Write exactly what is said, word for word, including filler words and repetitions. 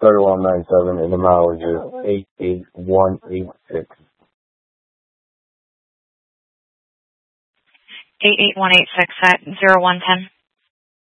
thirty-one ninety-seven, and the mileage is eight eight one eight six. eight eight one eight six at zero one ten.